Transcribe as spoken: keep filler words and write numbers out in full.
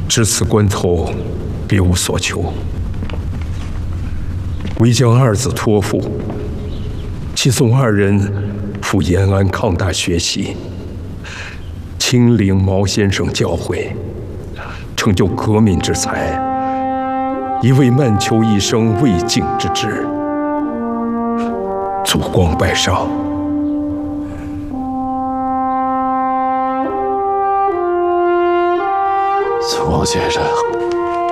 至此关头，别无所求，唯将二子托付，启送二人赴延安抗大学习，亲领毛先生教诲，成就革命之才，以为慢求一生未竟之志。祖光拜上。 祖光先生，